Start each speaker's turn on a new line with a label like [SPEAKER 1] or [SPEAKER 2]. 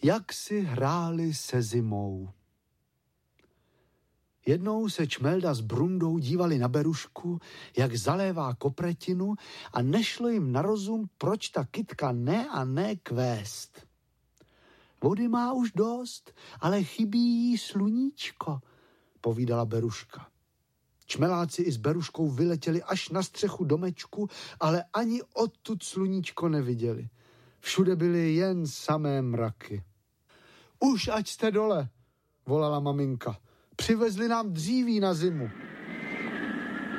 [SPEAKER 1] Jak si hráli se zimou. Jednou se Čmelda s Brundou dívali na Berušku, jak zalévá kopretinu a nešlo jim na rozum, proč ta kytka ne a ne kvést. Vody má už dost, ale chybí jí sluníčko, povídala Beruška. Čmeláci i s Beruškou vyletěli až na střechu domečku, ale ani odtud sluníčko neviděli. Všude byly jen samé mraky. Už ať jste dole, volala maminka. Přivezli nám dříví na zimu.